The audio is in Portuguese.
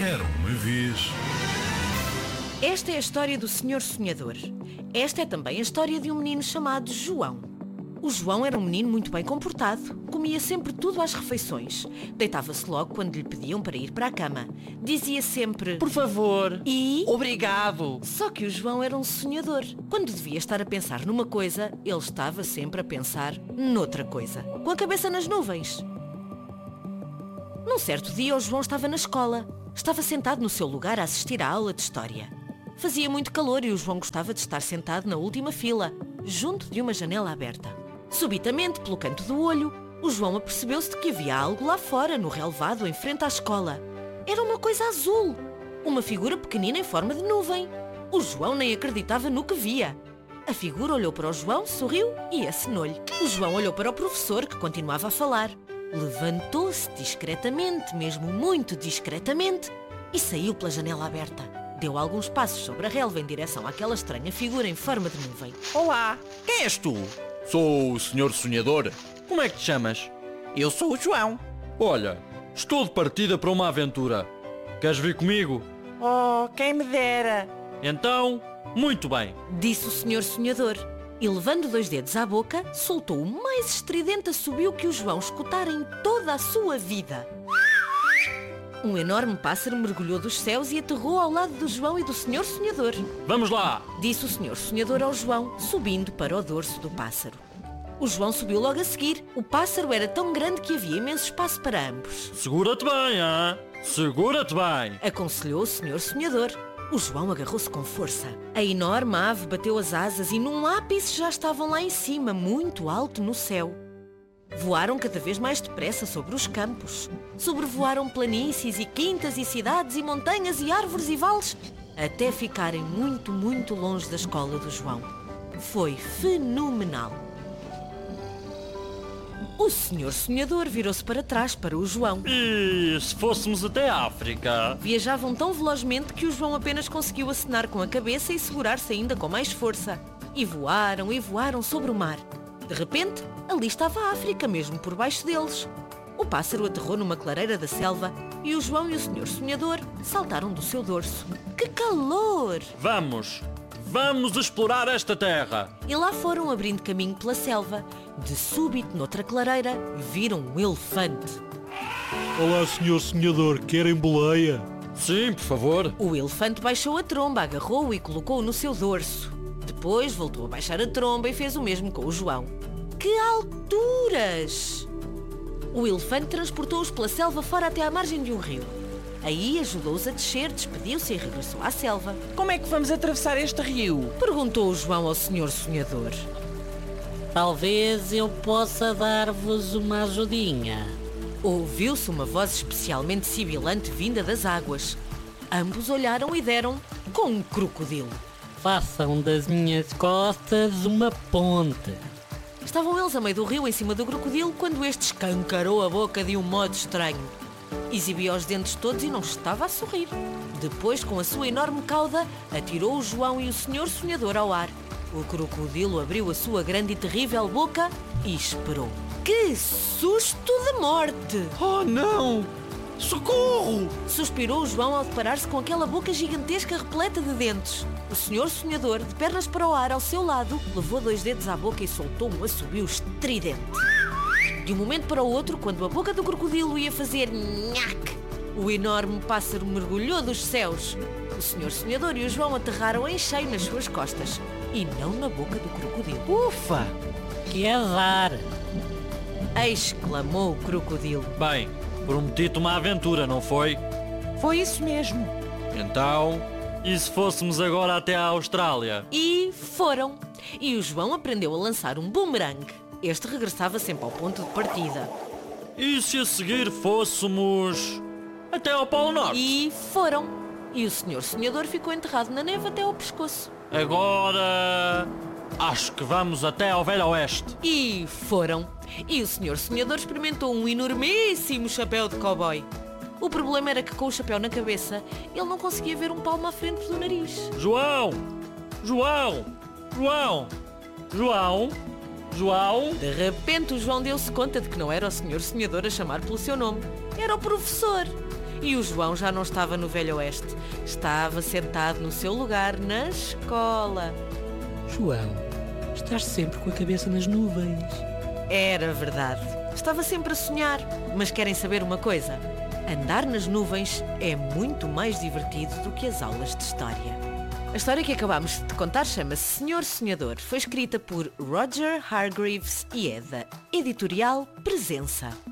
Era uma vez. Esta é a história do Senhor Sonhador. Esta é também a história de um menino chamado João. O João era um menino muito bem comportado, comia sempre tudo às refeições. Deitava-se logo quando lhe pediam para ir para a cama. Dizia sempre: por favor. E? Obrigado. Só que o João era um sonhador. Quando devia estar a pensar numa coisa, ele estava sempre a pensar noutra coisa, com a cabeça nas nuvens. Num certo dia, o João estava na escola. Estava sentado no seu lugar a assistir à aula de história. Fazia muito calor e o João gostava de estar sentado na última fila, junto de uma janela aberta. Subitamente, pelo canto do olho, o João apercebeu-se de que havia algo lá fora, no relvado, em frente à escola. Era uma coisa azul, uma figura pequenina em forma de nuvem. O João nem acreditava no que via. A figura olhou para o João, sorriu e acenou-lhe. O João olhou para o professor, que continuava a falar. Levantou-se discretamente, mesmo muito discretamente, e saiu pela janela aberta. Deu alguns passos sobre a relva em direção àquela estranha figura em forma de nuvem. Olá, quem és tu? Sou o Senhor Sonhador. Como é que te chamas? Eu sou o João. Olha, estou de partida para uma aventura. Queres vir comigo? Oh, quem me dera. Então, muito bem. Disse o Senhor Sonhador. E levando 2 dedos à boca, soltou o mais estridente assobio que o João escutara em toda a sua vida. Um enorme pássaro mergulhou dos céus e aterrou ao lado do João e do Senhor Sonhador. Vamos lá! Disse o Senhor Sonhador ao João, subindo para o dorso do pássaro. O João subiu logo a seguir. O pássaro era tão grande que havia imenso espaço para ambos. Segura-te bem, hein? Segura-te bem! Aconselhou o Senhor Sonhador. O João agarrou-se com força. A enorme ave bateu as asas e num ápice já estavam lá em cima, muito alto no céu. Voaram cada vez mais depressa sobre os campos. Sobrevoaram planícies e quintas e cidades e montanhas e árvores e vales, até ficarem muito, muito longe da escola do João. Foi fenomenal. O Senhor Sonhador virou-se para trás para o João. E se fôssemos até a África? Viajavam tão velozmente que o João apenas conseguiu acenar com a cabeça e segurar-se ainda com mais força. E voaram sobre o mar. De repente, ali estava a África, mesmo por baixo deles. O pássaro aterrou numa clareira da selva e o João e o Senhor Sonhador saltaram do seu dorso. Que calor! Vamos explorar esta terra! E lá foram abrindo caminho pela selva. De súbito, noutra clareira, viram um elefante. Olá, Senhor Sonhador, querem boleia? Sim, por favor. O elefante baixou a tromba, agarrou-o e colocou-o no seu dorso. Depois voltou a baixar a tromba e fez o mesmo com o João. Que alturas! O elefante transportou-os pela selva fora até à margem de um rio. Aí ajudou-os a descer, despediu-se e regressou à selva. Como é que vamos atravessar este rio? Perguntou o João ao Senhor Sonhador. Talvez eu possa dar-vos uma ajudinha. Ouviu-se uma voz especialmente sibilante vinda das águas. Ambos olharam e deram com um crocodilo. Façam das minhas costas uma ponte. Estavam eles a meio do rio, em cima do crocodilo, quando este escancarou a boca de um modo estranho. Exibia os dentes todos e não estava a sorrir. Depois, com a sua enorme cauda, atirou o João e o Senhor Sonhador ao ar. O crocodilo abriu a sua grande e terrível boca e esperou. Que susto de morte! Oh, não! Socorro! Suspirou o João ao deparar-se com aquela boca gigantesca repleta de dentes. O Senhor Sonhador, de pernas para o ar ao seu lado, levou 2 dedos à boca e soltou um assobio estridente. De um momento para o outro, quando a boca do crocodilo ia fazer nhaque, o enorme pássaro mergulhou dos céus. O Senhor Sonhador e o João aterraram em cheio nas suas costas e não na boca do crocodilo. Ufa! Que azar! Exclamou o crocodilo. Bem, prometi-te uma aventura, não foi? Foi isso mesmo. Então, e se fôssemos agora até à Austrália? E foram. E o João aprendeu a lançar um bumerangue. Este regressava sempre ao ponto de partida. E se a seguir fôssemos até ao Polo Norte? E foram. E o Senhor Sonhador ficou enterrado na neve até ao pescoço. Agora acho que vamos até ao Velho Oeste. E foram. E o Senhor Sonhador experimentou um enormíssimo chapéu de cowboy. O problema era que com o chapéu na cabeça, ele não conseguia ver um palmo à frente do nariz. João! João! João! João! João! De repente o João deu-se conta de que não era o Senhor Sonhador a chamar pelo seu nome. Era o professor. E o João já não estava no Velho Oeste. Estava sentado no seu lugar na escola. João, estás sempre com a cabeça nas nuvens. Era verdade. Estava sempre a sonhar. Mas querem saber uma coisa? Andar nas nuvens é muito mais divertido do que as aulas de história. A história que acabámos de contar chama-se Senhor Sonhador. Foi escrita por Roger Hargreaves e é da editorial Presença.